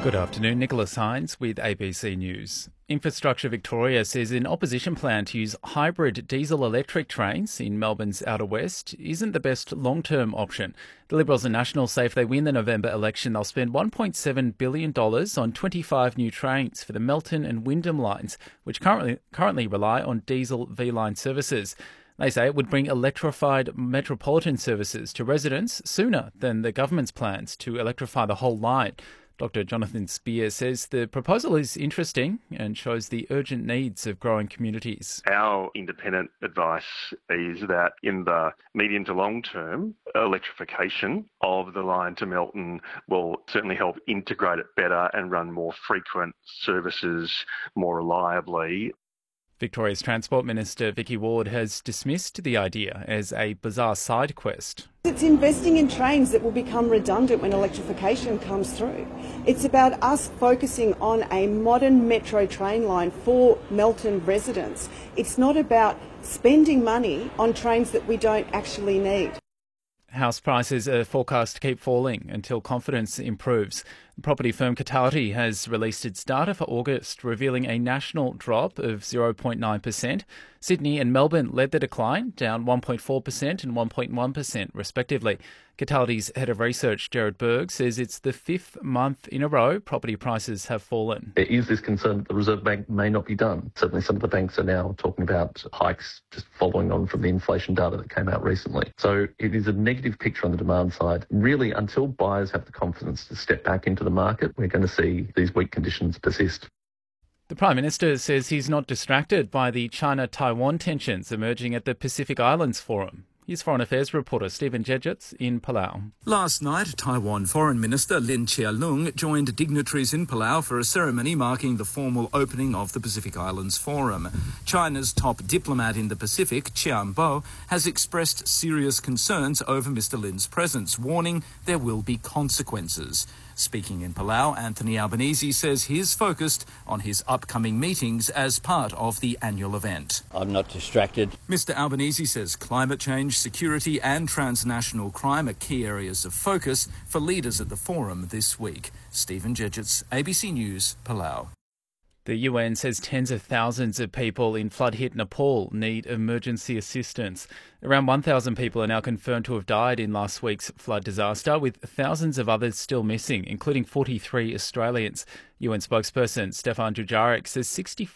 Good afternoon, Nicholas Hines with ABC News. Infrastructure Victoria says an opposition plan to use hybrid diesel-electric trains in Melbourne's outer west isn't the best long-term option. The Liberals and Nationals say if they win the November election, they'll spend $1.7 billion on 25 new trains for the Melton and Wyndham lines, which currently rely on diesel V-line services. They say it would bring electrified metropolitan services to residents sooner than the government's plans to electrify the whole line. Dr. Jonathan Spear says the proposal is interesting and shows the urgent needs of growing communities. Our independent advice is that in the medium to long term, electrification of the line to Melton will certainly help integrate it better and run more frequent services more reliably. Victoria's Transport Minister Vicky Ward has dismissed the idea as a bizarre side quest. It's investing in trains that will become redundant when electrification comes through. It's about us focusing on a modern metro train line for Melton residents. It's not about spending money on trains that we don't actually need. House prices are forecast to keep falling until confidence improves. Property firm Catality has released its data for August, revealing a national drop of 0.9%. Sydney and Melbourne led the decline, down 1.4% and 1.1% respectively. Catality's head of research, Gerard Berg, says it's the fifth month in a row property prices have fallen. There is this concern that the Reserve Bank may not be done. Certainly some of the banks are now talking about hikes just following on from the inflation data that came out recently. So it is a negative picture on the demand side. Really, until buyers have the confidence to step back into the market, we're going to see these weak conditions persist. The Prime Minister says he's not distracted by the China-Taiwan tensions emerging at the Pacific Islands Forum. Here's Foreign Affairs reporter Stephen Jedgetts in Palau. Last night, Taiwan Foreign Minister Lin Chia-lung joined dignitaries in Palau for a ceremony marking the formal opening of the Pacific Islands Forum. China's top diplomat in the Pacific, Qian Bo, has expressed serious concerns over Mr. Lin's presence, warning there will be consequences. Speaking in Palau, Anthony Albanese says he's focused on his upcoming meetings as part of the annual event. I'm not distracted. Mr. Albanese says climate change, security and transnational crime are key areas of focus for leaders at the forum this week. Stephen Jedgetts, ABC News, Palau. The UN says tens of thousands of people in flood-hit Nepal need emergency assistance. Around 1,000 people are now confirmed to have died in last week's flood disaster, with thousands of others still missing, including 43 Australians. UN spokesperson Stefan Dujarric says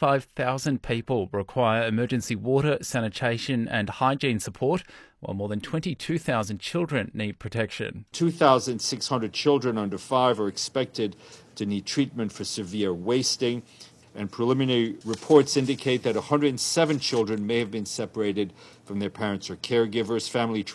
65,000 people require emergency water, sanitation and hygiene support, while more than 22,000 children need protection. 2,600 children under 5 are expected to need treatment for severe wasting. And preliminary reports indicate that 107 children may have been separated from their parents or caregivers. Family